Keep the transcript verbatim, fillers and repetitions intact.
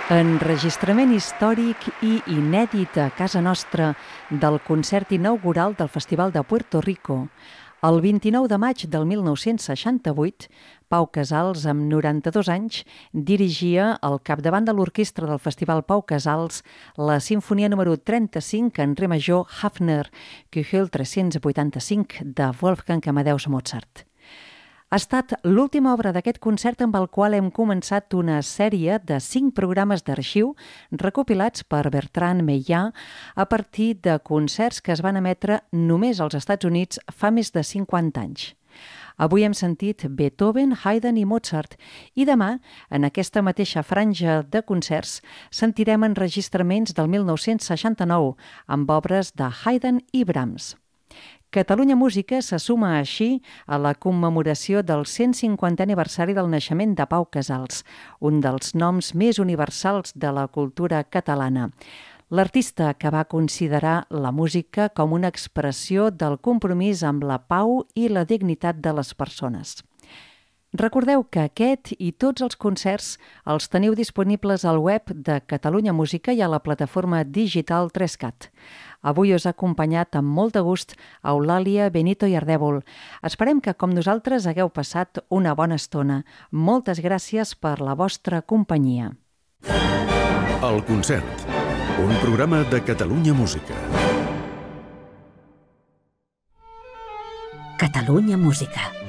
Enregistrament històric i inèdit a casa nostra del concert inaugural del Festival de Puerto Rico. El vint-i-nou de maig del mil nou-cents seixanta-vuit, Pau Casals, amb noranta-dos anys, dirigia al capdavant de l'orquestra del Festival Pau Casals la sinfonia número trenta-cinc en re major Hafner, Köchel tres-cents vuitanta-cinc de Wolfgang Amadeus Mozart. Ha estat l'última obra d'aquest concert amb el qual hem començat una sèrie de cinc programes d'arxiu recopilats per Bertrand Meillard a partir de concerts que es van emetre només als Estats Units fa més de cinquanta anys. Avui hem sentit Beethoven, Haydn i Mozart i demà, en aquesta mateixa franja de concerts, sentirem enregistraments del mil nou-cents seixanta-nou amb obres de Haydn i Brahms. Catalunya Música se suma així a la commemoració del cent cinquantè aniversari del naixement de Pau Casals, un dels noms més universals de la cultura catalana. L'artista que va considerar la música com una expressió del compromís amb la pau i la dignitat de les persones. Recordeu que aquest i tots els concerts els teniu disponibles al web de Catalunya Música i a la plataforma digital tres cat. Avui us ha acompanyat amb molt de gust Eulàlia Benito i Ardèvol. Esperem que, com nosaltres, hagueu passat una bona estona. Moltes gràcies per la vostra companyia. El concert, un programa de Catalunya Música. Catalunya Música.